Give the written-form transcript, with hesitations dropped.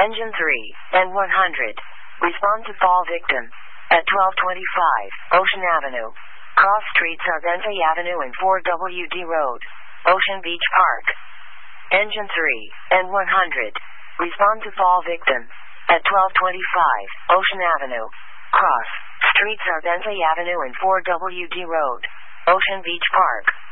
Engine 3 and 100. Respond to fall victim. At 1225 Ocean Avenue. Cross streets Arbenza Avenue and 4WD Road. Ocean Beach Park. Engine 3 and 100. Respond to fall victim. At 1225 Ocean Avenue. Cross streets Arbenza Avenue and 4WD Road. Ocean Beach Park.